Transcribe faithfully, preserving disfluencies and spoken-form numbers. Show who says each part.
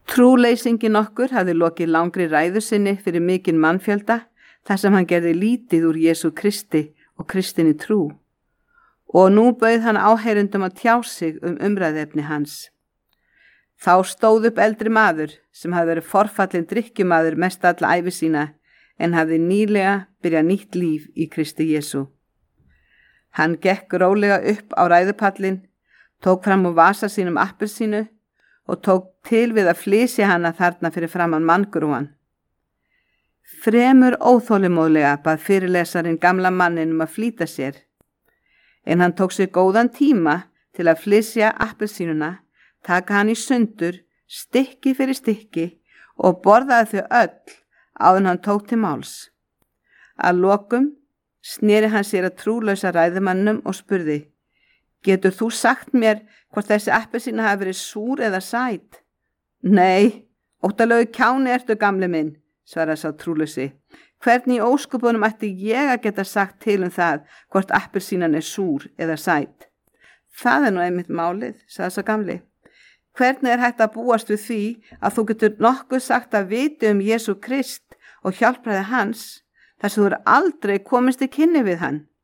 Speaker 1: Trúleysingin okkur hafði lokið langri ræðu sinni fyrir mikinn mannfjölda þar sem hann gerði lítið úr Jesú Kristi og kristinni trú. Og nú bauð hann áheyrendum að tjá sig um umræðefni hans. Þá stóð upp eldri maður sem hafði verið forfallinn drykkjumaður mest alla ævi sína en hafði nýlega byrjað nýtt líf í Kristi Jesú. Hann gekk rólega upp á ræðupallinn, tók fram úr vasa sínum appelsínu og tók til við að flysja hana þarna fyrir framan manngrúan. Fremur óþolinmóðlega bað fyrirlesarinn gamla mannin um að flýta sér, en hann tók sér góðan tíma til að flysja appelsínuna, taka hann í sundur, stykki fyrir stykki og borðaði þau öll áður en hann tók til máls. Að lokum sneri hann sér að trúlausa ræðumannum og spurði: Getur þú sagt mér hvort þessi appelsína hafi verið súr eða sæt? Nei, óttalegu kjáni ertu gamli minn, svaraði sá trúlausi. Hvernig í ósköpunum ætti ég að geta sagt til um það hvort appelsínan er súr eða sæt? Það er nú einmitt málið, sagði sá gamli. Hvernig er hægt að búast við því að þú getur nokkuð sagt að viti um Jesú Krist og hjálpræði hans þar sem þú er aldrei komist í kynni við hann?